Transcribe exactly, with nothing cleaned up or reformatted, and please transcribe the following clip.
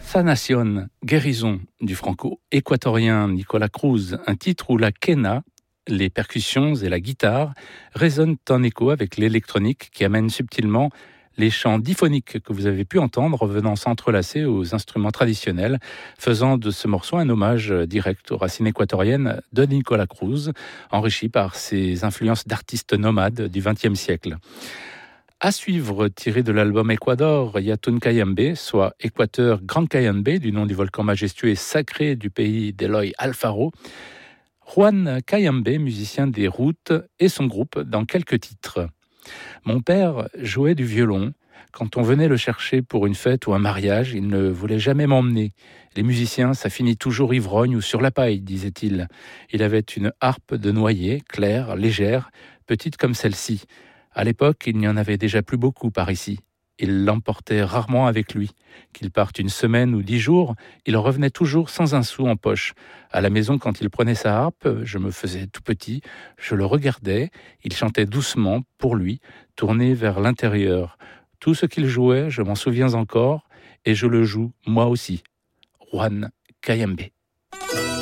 Sanación, guérison du franco-équatorien Nicolas Cruz, un titre où la quena, les percussions et la guitare résonnent en écho avec l'électronique qui amène subtilement les chants diphoniques que vous avez pu entendre venant s'entrelacer aux instruments traditionnels, faisant de ce morceau un hommage direct aux racines équatoriennes de Nicolas Cruz, enrichi par ses influences d'artistes nomades du vingtième siècle. À suivre, tiré de l'album Ecuador Yatun Cayambe, soit Équateur Grand Cayambe, du nom du volcan majestueux et sacré du pays d'Eloy Alfaro, Juan Cayambe, musicien des Routes, et son groupe dans quelques titres. Mon père jouait du violon. Quand on venait le chercher pour une fête ou un mariage, il ne voulait jamais m'emmener. Les musiciens, ça finit toujours ivrogne ou sur la paille, disait-il. Il avait une harpe de noyer, claire, légère, petite comme celle-ci. À l'époque, il n'y en avait déjà plus beaucoup par ici. Il l'emportait rarement avec lui. Qu'il parte une semaine ou dix jours, il revenait toujours sans un sou en poche. À la maison, quand il prenait sa harpe, je me faisais tout petit, je le regardais, il chantait doucement, pour lui, tourné vers l'intérieur. Tout ce qu'il jouait, je m'en souviens encore, et je le joue moi aussi. Juan Cayambe.